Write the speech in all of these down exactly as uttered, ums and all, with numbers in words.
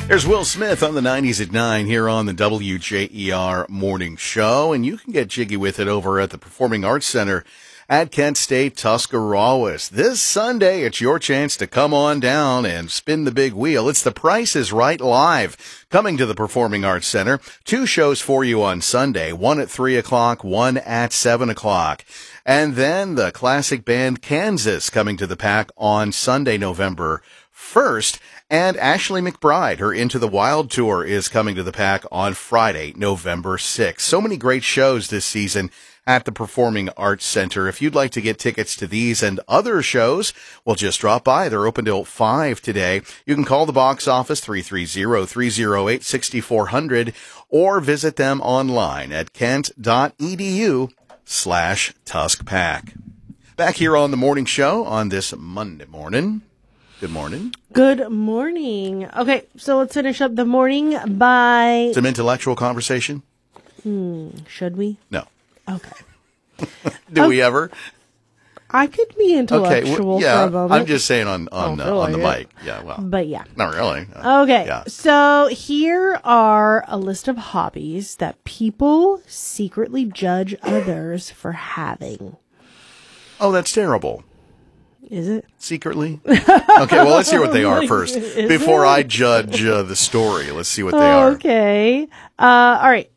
There's Will Smith on the nineties at nine here on the W J E R Morning Show, and you can get jiggy with it over at the Performing Arts Center at Kent State Tuscarawas. This Sunday, it's your chance to come on down and spin the big wheel. It's The Price is Right Live, coming to the Performing Arts Center. Two shows for you on Sunday, one at three o'clock, one at seven o'clock. And then the classic band Kansas coming to the Pack on Sunday, November first. And Ashley McBride, her Into the Wild tour, is coming to the Pack on Friday, November sixth. So many great shows this season at the Performing Arts Center. If you'd like to get tickets to these and other shows, well, just drop by. They're open till five today. You can call the box office, three three zero, three zero eight, six four zero zero, or visit them online at kent.edu slash tuskpack. Back here on the morning show on this Monday morning. Good morning. Good morning. Okay, so let's finish up the morning by... Some intellectual conversation? Hmm, should we? No. Okay. Do okay. we ever? I could be intellectual okay, well, yeah, for a moment. I'm just saying on on, uh, on the like mic. Yeah, well. But yeah. Not really. Okay, yeah. So here are a list of hobbies that people secretly judge others for having. Oh, that's terrible. Is it? Secretly? Okay, well, let's hear what they are first. Before it? I judge uh, the story, let's see what they are. Okay. Uh, all right.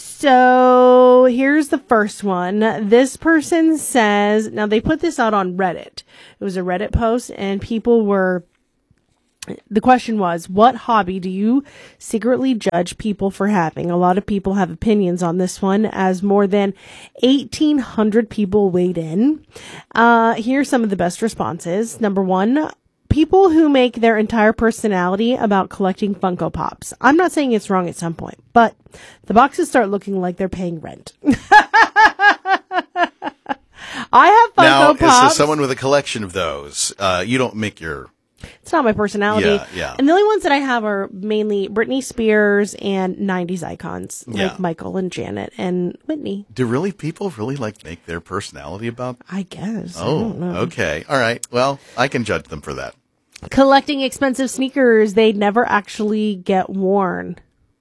So here's the first one. This person says, now they put this out on Reddit. It was a Reddit post, and people were, the question was, what hobby do you secretly judge people for having? A lot of people have opinions on this one, as more than eighteen hundred people weighed in. Uh, here's some of the best responses. Number one, people who make their entire personality about collecting Funko Pops. I'm not saying it's wrong at some point, but the boxes start looking like they're paying rent. I have Funko now, Pops. Now, as someone with a collection of those, uh, you don't make your... It's not my personality. Yeah, yeah. And the only ones that I have are mainly Britney Spears and nineties icons, yeah. like Michael and Janet and Whitney. Do really people really like make their personality about? I guess. Oh, I don't know. Okay. All right. Well, I can judge them for that. Collecting expensive sneakers they never actually get worn.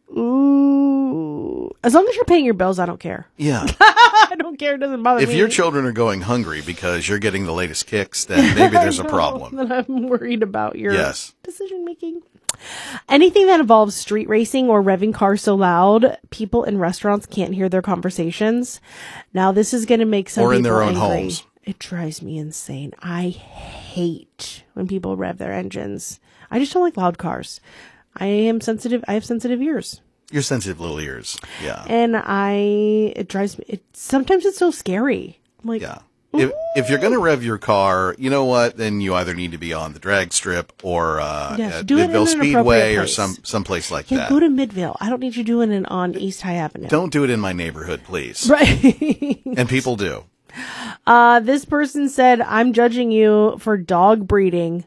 Ooh. As long as you're paying your bills, I don't care. Yeah. I don't care. It doesn't bother if me. If your children are going hungry because you're getting the latest kicks, then maybe there's a problem. Then I'm worried about your yes. decision making. Anything that involves street racing or revving cars so loud, people in restaurants can't hear their conversations. Now, this is going to make some or people in their own angry. homes. It drives me insane. I hate when people rev their engines. I just don't like loud cars. I am sensitive. I have sensitive ears. You're sensitive little ears. Yeah. And I, it drives me, it, sometimes it's so scary. I'm like, yeah. If, if you're going to rev your car, you know what? Then you either need to be on the drag strip or uh, yes, at do it Midvale in an Speedway or place. some someplace like yeah, that. Go to Midvale. I don't need you doing it on East High Avenue. Don't do it in my neighborhood, please. Right. And people do. Uh, this person said, I'm judging you for dog breeding.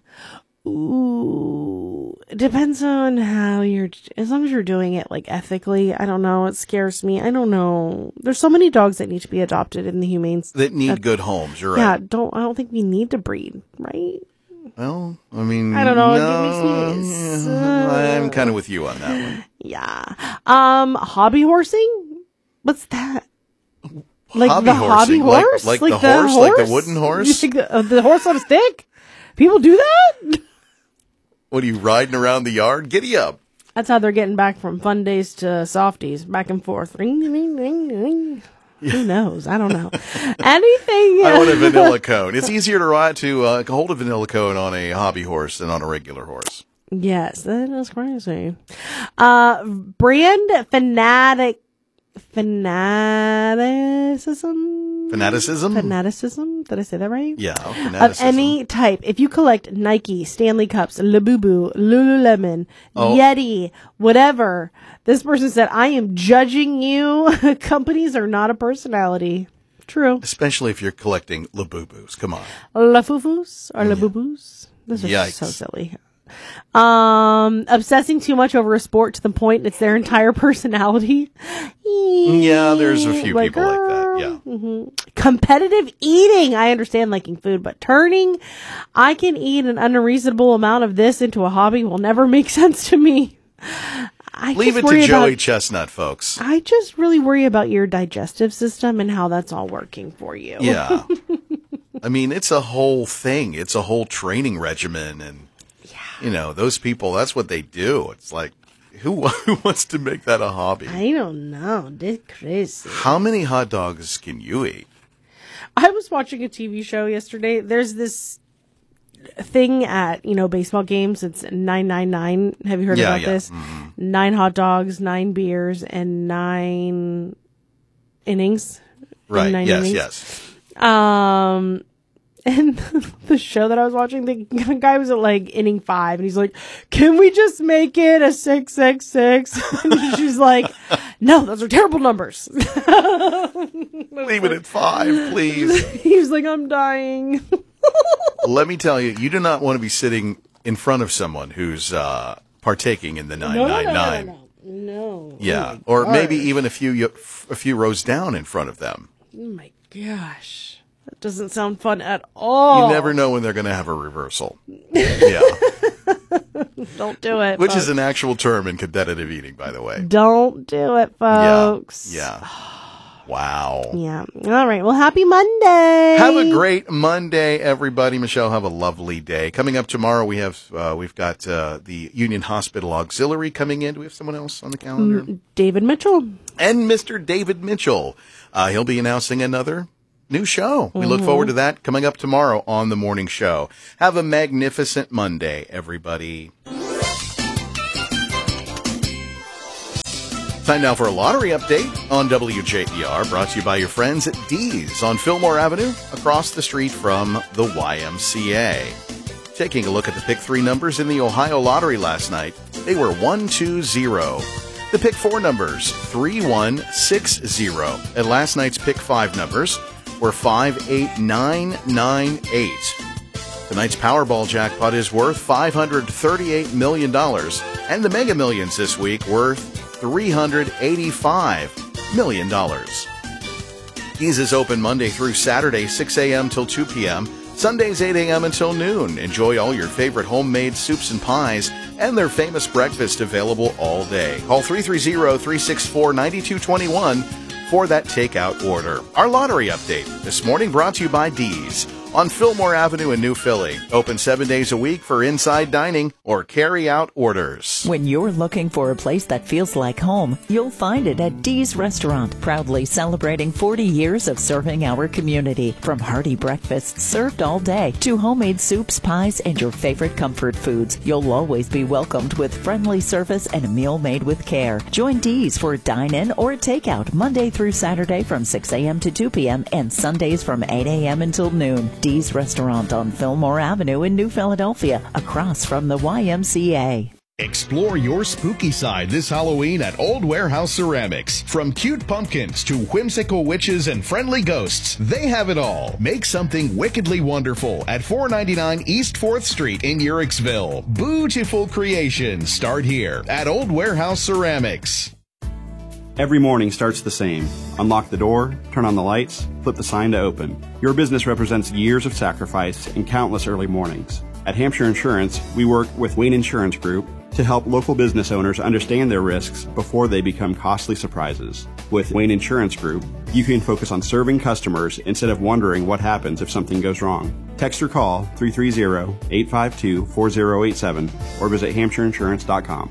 Ooh, it depends on how you're, as long as you're doing it like ethically. I don't know. It scares me. I don't know. There's so many dogs that need to be adopted in the humane. That need uh, good homes. You're right. Yeah. Don't, I don't think we need to breed, right? Well, I mean, I don't know. No, It makes me, yeah, I'm kind of with you on that one. Yeah. Um, hobby horsing? What's that? Like hobby the horsing. hobby horse? Like, like, like the, the horse? horse? Like the wooden horse? Like the, uh, the horse on a stick? People do that? What are you riding around the yard? Giddy up. That's how they're getting back from fun days to softies, back and forth. Ring, ring, ring, ring. Yeah. Who knows? I don't know. Anything. I want a vanilla cone. It's easier to ride to uh, hold a vanilla cone on a hobby horse than on a regular horse. Yes, that is crazy. Uh, brand fanatic, fanaticism. Fanaticism? Fanaticism? Did I say that right? Yeah, fanaticism. Of any type. If you collect Nike, Stanley Cups, Labubu, Lululemon, oh. Yeti, whatever, this person said, I am judging you. Companies are not a personality. True. Especially if you're collecting Labubus. Come on. Lafufus or Labubus? Those are Yikes. so silly. Um, obsessing too much over a sport to the point it's their entire personality. Yeah, there's a few like, people like that. Yeah. Mm-hmm. Competitive eating. I understand liking food, but turning I can eat an unreasonable amount of this into a hobby will never make sense to me. I Leave just it worry to Joey about- Chestnut, folks. I just really worry about your digestive system and how that's all working for you. Yeah. I mean, it's a whole thing. It's a whole training regimen. And, Yeah. you know, those people, that's what they do. It's like, who, who wants to make that a hobby? I don't know. This crazy. How many hot dogs can you eat? I was watching a T V show yesterday. There's this thing at, you know, baseball games. It's nine nine nine. Have you heard Yeah, about yeah. this? Mhm. Nine hot dogs, nine beers, and nine innings. Right. Nine Yes, innings. yes. Um, and the show that I was watching, the guy was at like inning five, and he's like, "Can we just make it a six six six?" And she's like, "No, those are terrible numbers." Leave it at five, please. He was like, "I'm dying." Let me tell you, you do not want to be sitting in front of someone who's uh, partaking in the nine No, no, nine no, no, nine. no, no. No. Yeah, Oh or my maybe gosh. even a few a few rows down in front of them. Oh my gosh, that doesn't sound fun at all. You never know when they're going to have a reversal. Yeah, Don't do it. which folks. is an actual term in competitive eating, by the way. Don't do it, folks. Yeah. Yeah. Wow. Yeah. All right. Well, happy Monday. Have a great Monday, everybody. Michelle, have a lovely day. Coming up tomorrow, we have uh, we've got uh, the Union Hospital Auxiliary coming in. Do we have someone else on the calendar? David Mitchell. And Mister David Mitchell. Uh, he'll be announcing another new show. We look forward to that coming up tomorrow on the morning show. Have a magnificent Monday, everybody. Time now for a lottery update on W J E R, brought to you by your friends at D's on Fillmore Avenue, across the street from the Y M C A. Taking a look at the pick three numbers in the Ohio Lottery last night, they were one two zero. The pick four numbers, three one six zero. And last night's pick five numbers were five eight nine nine eight. Tonight's Powerball jackpot is worth five hundred thirty-eight million dollars, and the Mega Millions this week worth three hundred eighty-five million dollars. D's is open Monday through Saturday, six a.m. till two p.m., Sundays eight a.m. until noon. Enjoy all your favorite homemade soups and pies and their famous breakfast available all day. Call three three zero, three six four, nine two two one for that takeout order. Our lottery update this morning brought to you by D's on Fillmore Avenue in New Philly. Open seven days a week for inside dining or carry-out orders. When you're looking for a place that feels like home, you'll find it at Dee's Restaurant, proudly celebrating forty years of serving our community. From hearty breakfasts served all day to homemade soups, pies, and your favorite comfort foods, you'll always be welcomed with friendly service and a meal made with care. Join Dee's for dine-in or takeout Monday through Saturday from six a.m. to two p.m. and Sundays from eight a.m. until noon. Dee's Restaurant on Fillmore Avenue in New Philadelphia, across from the Y M C A. Explore your spooky side this Halloween at Old Warehouse Ceramics. From cute pumpkins to whimsical witches and friendly ghosts, they have it all. Make something wickedly wonderful at four ninety-nine East fourth Street in Uricksville. Beautiful creations start here at Old Warehouse Ceramics. Every morning starts the same. Unlock the door, turn on the lights, flip the sign to open. Your business represents years of sacrifice and countless early mornings. At Hampshire Insurance, we work with Wayne Insurance Group to help local business owners understand their risks before they become costly surprises. With Wayne Insurance Group, you can focus on serving customers instead of wondering what happens if something goes wrong. Text or call three three zero, eight five two, four zero eight seven or visit hampshire insurance dot com.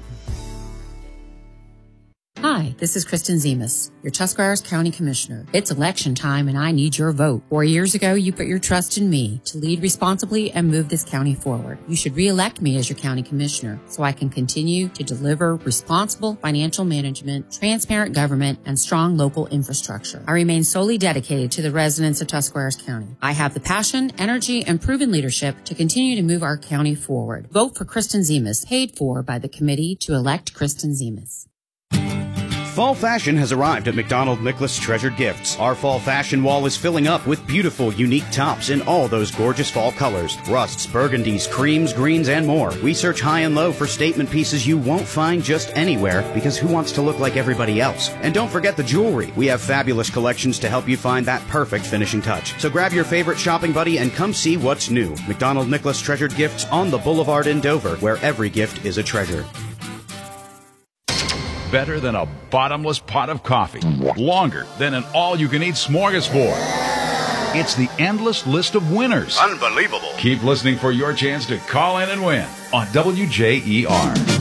Hi, this is Kristen Zemas, your Tuscarawas County Commissioner. It's election time and I need your vote. Four years ago, you put your trust in me to lead responsibly and move this county forward. You should re-elect me as your county commissioner so I can continue to deliver responsible financial management, transparent government, and strong local infrastructure. I remain solely dedicated to the residents of Tuscarawas County. I have the passion, energy, and proven leadership to continue to move our county forward. Vote for Kristen Zemas, paid for by the committee to elect Kristen Zemas. Fall fashion has arrived at McDonald Nicholas Treasured Gifts. Our fall fashion wall is filling up with beautiful, unique tops in all those gorgeous fall colors. Rusts, burgundies, creams, greens, and more. We search high and low for statement pieces you won't find just anywhere, because who wants to look like everybody else? And don't forget the jewelry. We have fabulous collections to help you find that perfect finishing touch. So grab your favorite shopping buddy and come see what's new. McDonald Nicholas Treasured Gifts on the Boulevard in Dover, where every gift is a treasure. better than a bottomless pot of coffee. Longer than an all-you-can-eat smorgasbord. It's the endless list of winners. Unbelievable. Keep listening for your chance to call in and win on W J E R.